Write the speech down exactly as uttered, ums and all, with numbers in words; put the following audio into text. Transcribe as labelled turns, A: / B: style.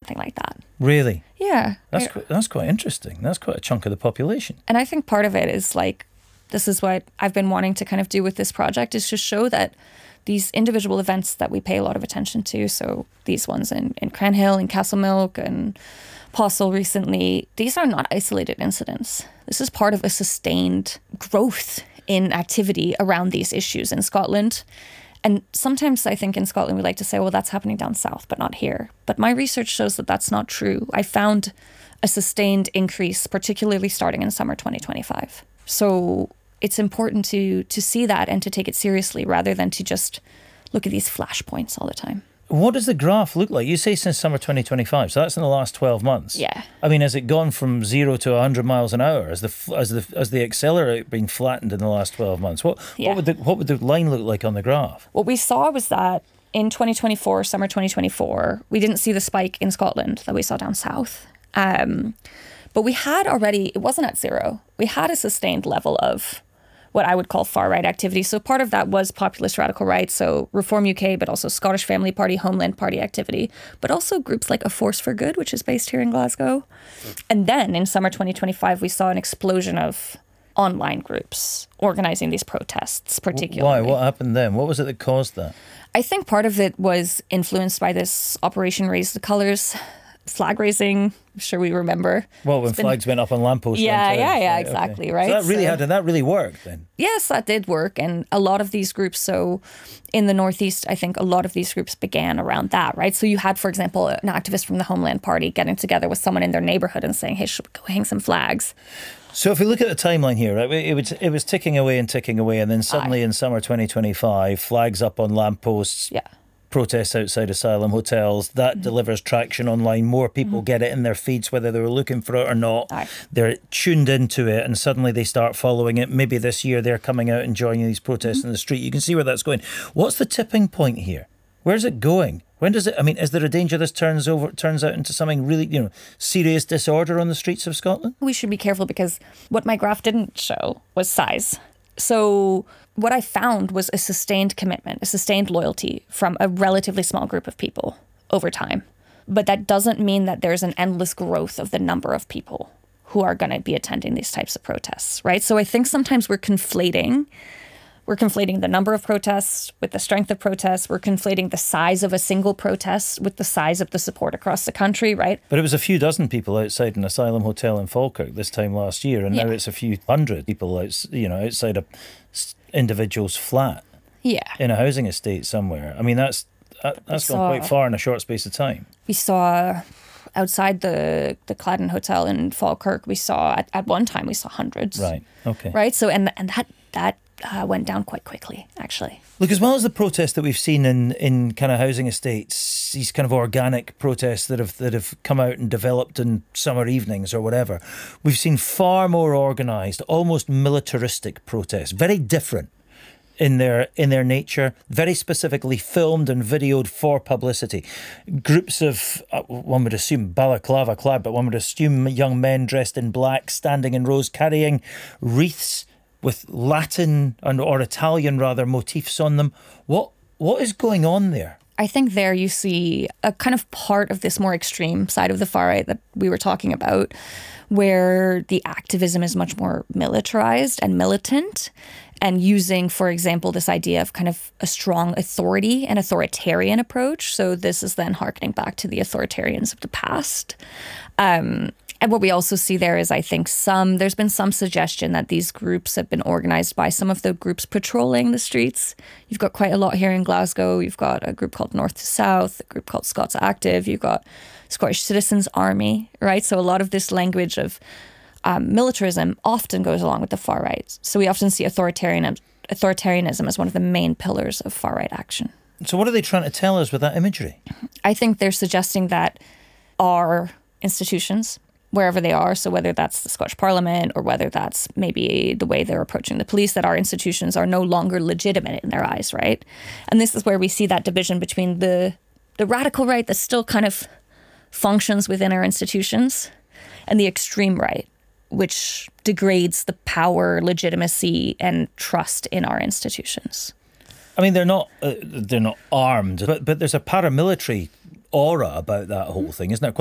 A: something like that.
B: Really?
A: Yeah.
B: That's quite, that's quite interesting. That's quite a chunk of the population.
A: And I think part of it is like, this is what I've been wanting to kind of do with this project, is to show that these individual events that we pay a lot of attention to, so these ones in, in Cranhill and Castlemilk and Postle recently, these are not isolated incidents. This is part of a sustained growth in activity around these issues in Scotland. And sometimes I think in Scotland we like to say, well, that's happening down south, but not here. But my research shows that that's not true. I found a sustained increase, particularly starting in summer twenty twenty-five. So it's important to to see that and to take it seriously rather than to just look at these flashpoints all the time.
B: What does the graph look like? You say since summer twenty twenty-five, so that's in the last twelve months.
A: Yeah.
B: I mean, has it gone from zero to one hundred miles an hour? Has the as the as the accelerator been flattened in the last twelve months? What
A: Yeah.
B: what would the what would the line look like on the graph?
A: What we saw was that in twenty twenty-four, summer twenty twenty-four, we didn't see the spike in Scotland that we saw down south. Um, but we had already, it wasn't at zero. We had a sustained level of what I would call far-right activity. So part of that was populist radical right, so Reform U K, but also Scottish Family Party, Homeland Party activity, but also groups like A Force for Good, which is based here in Glasgow. And then in summer twenty twenty-five, we saw an explosion of online groups organising these protests, particularly.
B: Why? What happened then? What was it that caused that?
A: I think part of it was influenced by this Operation Raise the Colours flag raising. I'm sure we remember.
B: Well, when
A: It's been-
B: flags went up on lampposts.
A: Yeah,
B: went
A: yeah,
B: out.
A: yeah,
B: Right,
A: exactly,
B: okay.
A: right?
B: So that really
A: So-
B: had, and that really worked then.
A: Yes, that did work. And a lot of these groups, so in the Northeast, I think a lot of these groups began around that, right? So you had, for example, an activist from the Homeland Party getting together with someone in their neighbourhood and saying, hey, should we go hang some flags?
B: So if we look at the timeline here, right, it was it was ticking away and ticking away, and then suddenly
A: Aye.
B: in summer twenty twenty-five, flags up on lampposts.
A: Yeah.
B: Protests outside asylum hotels, that mm-hmm. delivers traction online. More people mm-hmm. get it in their feeds, whether they were looking for it or not.
A: Aye.
B: They're tuned into it and suddenly they start following it. Maybe this year they're coming out and joining these protests mm-hmm. in the street. You can see where that's going. What's the tipping point here? Where's it going? When does it, I mean, is there a danger this turns over, turns out into something really, you know, serious disorder on the streets of Scotland?
A: We should be careful because what my graph didn't show was size. So what I found was a sustained commitment, a sustained loyalty from a relatively small group of people over time. But that doesn't mean that there's an endless growth of the number of people who are going to be attending these types of protests, right? So I think sometimes we're conflating, we're conflating the number of protests with the strength of protests. We're conflating the size of a single protest with the size of the support across the country, right?
B: But it was a few dozen people outside an asylum hotel in Falkirk this time last year, and
A: Yeah.
B: now it's a few hundred people out, you know, outside a s- individual's flat.
A: Yeah.
B: In a housing estate somewhere. I mean, that's that, that's
A: We
B: gone
A: saw-
B: quite far in a short space of time.
A: We saw outside the, the Cladden Hotel in Falkirk, we saw, at, at one time, we saw hundreds.
B: Right, okay.
A: Right? So, and and that, that uh, went down quite quickly, actually.
B: Look, as well as the protests that we've seen in, in kind of housing estates, these kind of organic protests that have that have come out and developed in summer evenings or whatever, we've seen far more organised, almost militaristic protests, very different in their in their nature, very specifically filmed and videoed for publicity. Groups of, uh, one would assume balaclava clad, but one would assume young men dressed in black, standing in rows, carrying wreaths with Latin and or Italian rather motifs on them. What what is going on there?
A: I think there you see a kind of part of this more extreme side of the far right that we were talking about, where the activism is much more militarized and militant, and using, for example, this idea of kind of a strong authority and authoritarian approach. So this is then harkening back to the authoritarians of the past. Um, and what we also see there is, I think, some, there's been some suggestion that these groups have been organised by some of the groups patrolling the streets. You've got quite a lot here in Glasgow. You've got a group called North to South, a group called Scots Active. You've got Scottish Citizens Army, right? So a lot of this language of um, militarism often goes along with the far right. So we often see authoritarian, authoritarianism as one of the main pillars of far right action.
B: So what are they trying to tell us with that imagery?
A: I think they're suggesting that our institutions, wherever they are, so whether that's the Scottish Parliament or whether that's maybe the way they're approaching the police, that our institutions are no longer legitimate in their eyes, right? And this is where we see that division between the the radical right that still kind of functions within our institutions and the extreme right, which degrades the power, legitimacy, and trust in our institutions.
B: I mean, they're not uh, they're not armed, but but there's a paramilitary aura about that whole thing, isn't there?